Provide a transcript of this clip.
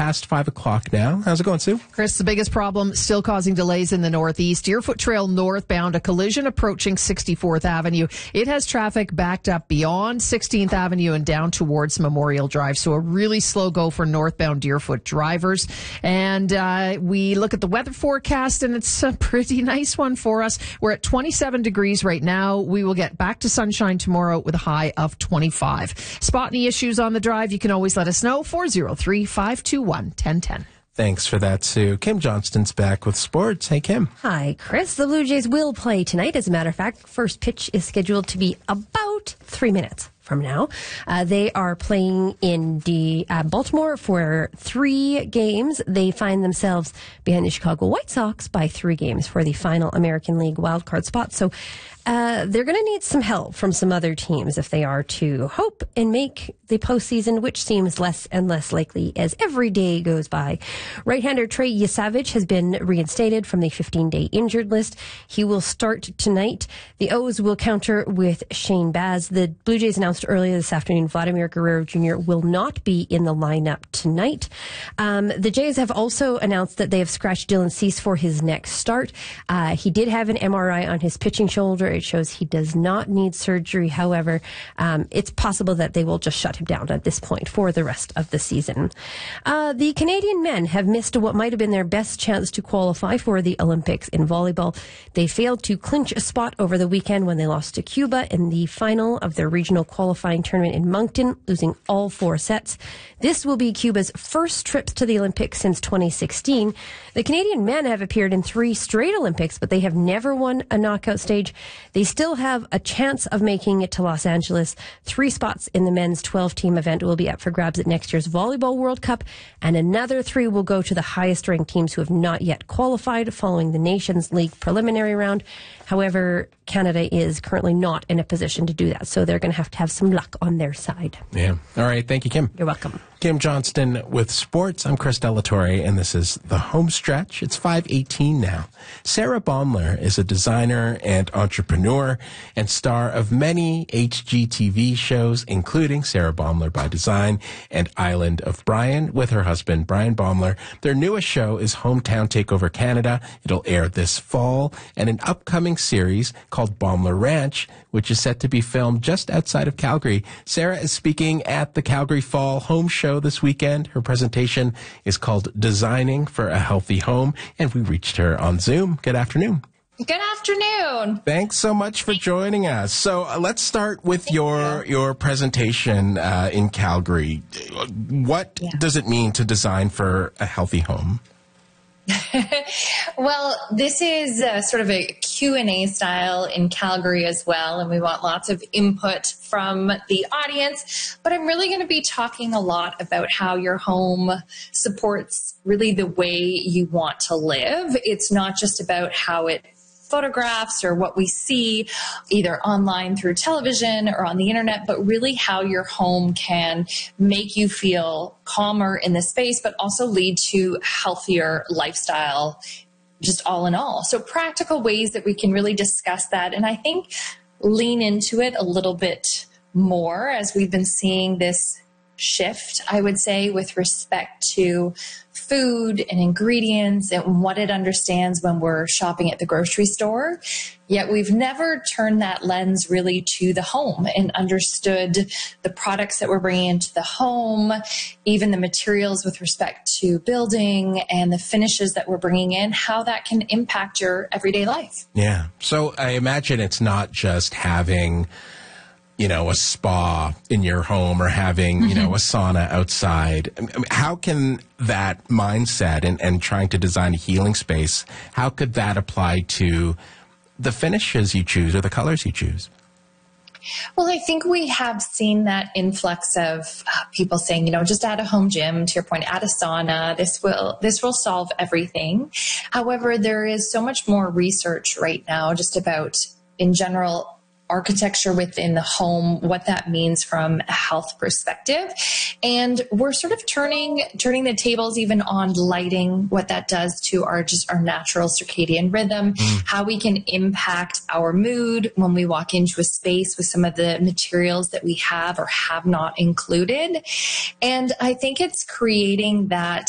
past 5 o'clock now. How's it going, Sue? Chris, the biggest problem still causing delays in the Northeast. Deerfoot Trail northbound, a collision approaching 64th Avenue. It has traffic backed up beyond 16th Avenue and down towards Memorial Drive. So a really slow go for northbound Deerfoot drivers. And we look at the weather forecast, and it's a pretty nice one for us. We're at 27 degrees right now. We will get back to sunshine tomorrow with a high of 25. Spot any issues on the drive, you can always let us know. 403-521-1010. Thanks for that, Sue. Kim Johnston's back with sports. Hey, Kim. Hi, Chris. The Blue Jays will play tonight. As a matter of fact, first pitch is scheduled to be about 3 minutes from now. They are playing in Baltimore for 3 games. They find themselves behind the Chicago White Sox by 3 games for the final American League wildcard spot. So they're going to need some help from some other teams if they are to hope and make the postseason, which seems less and less likely as every day goes by. Right-hander Trey Yesavage has been reinstated from the 15-day injured list. He will start tonight. The O's will counter with Shane Baz. The Blue Jays announced earlier this afternoon Vladimir Guerrero Jr. will not be in the lineup tonight. The Jays have also announced that they have scratched Dylan Cease for his next start. He did have an MRI on his pitching shoulder. It shows he does not need surgery. However, it's possible that they will just shut him down at this point for the rest of the season. The Canadian men have missed what might have been their best chance to qualify for the Olympics in volleyball. They failed to clinch a spot over the weekend when they lost to Cuba in the final of their regional qualifying tournament in Moncton, losing all 4 sets. This will be Cuba's first trip to the Olympics since 2016. The Canadian men have appeared in 3 straight Olympics, but they have never won a knockout stage. They still have a chance of making it to Los Angeles. 3 spots in the men's 12-team event will be up for grabs at next year's Volleyball World Cup, and another 3 will go to the highest-ranked teams who have not yet qualified following the Nations League preliminary round. However, Canada is currently not in a position to do that, so they're going to have some luck on their side. Yeah. All right. Thank you, Kim. You're welcome. Kim Johnston with sports. I'm Chris Delatorre, and this is The Home Stretch. It's 5:18 now. Sarah Baumler is a designer and entrepreneur and star of many HGTV shows, including Sarah Baumler by Design and Island of Bryan with her husband, Brian Baumler. Their newest show is Hometown Takeover Canada. It'll air this fall, and an upcoming series called Baumler Ranch, which is set to be filmed just outside of Calgary. Sarah is speaking at the Calgary Fall Home Show this weekend. Her presentation is called Designing for a Healthy Home, and we reached her on Zoom. Good afternoon. Good afternoon. Thanks so much for joining us. So let's start with your presentation in Calgary. What does it mean to design for a healthy home? Well, this is sort of a Q&A style in Calgary as well, and we want lots of input from the audience. But I'm really going to be talking a lot about how your home supports really the way you want to live. It's not just about how it photographs or what we see either online through television or on the internet, but really how your home can make you feel calmer in the space, but also lead to healthier lifestyle, just all in all. So practical ways that we can really discuss that. And I think lean into it a little bit more as we've been seeing this shift, I would say, with respect to food and ingredients and what it understands when we're shopping at the grocery store. Yet we've never turned that lens really to the home and understood the products that we're bringing into the home, even the materials with respect to building and the finishes that we're bringing in, how that can impact your everyday life. Yeah. So I imagine it's not just having a spa in your home or having, a sauna outside. How can that mindset and trying to design a healing space, how could that apply to the finishes you choose or the colors you choose? Well, I think we have seen that influx of people saying, just add a home gym, to your point, add a sauna. This will solve everything. However, there is so much more research right now just about, in general, architecture within the home, what that means from a health perspective. And we're sort of turning the tables even on lighting, what that does to our natural circadian rhythm, how we can impact our mood when we walk into a space with some of the materials that we have or have not included. And I think it's creating that